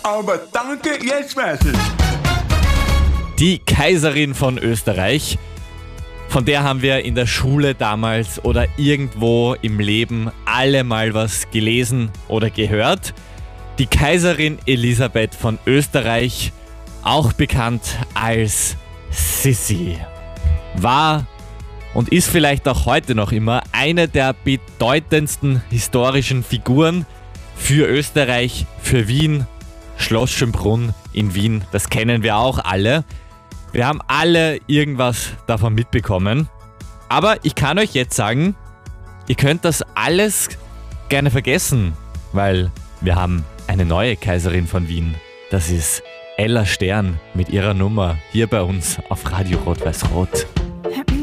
Aber danke, jetzt weiß ich. Die Kaiserin von Österreich, von der haben wir in der Schule damals oder irgendwo im Leben alle mal was gelesen oder gehört. Die Kaiserin Elisabeth von Österreich, auch bekannt als Sissi, war und ist vielleicht auch heute noch immer eine der bedeutendsten historischen Figuren für Österreich, für Wien. Schloss Schönbrunn in Wien, das kennen wir auch alle. Wir haben alle irgendwas davon mitbekommen. Aber ich kann euch jetzt sagen, ihr könnt das alles gerne vergessen, weil wir haben eine neue Kaiserin von Wien. Das ist Ella Stern mit ihrer Nummer hier bei uns auf Radio Rot-Weiß-Rot.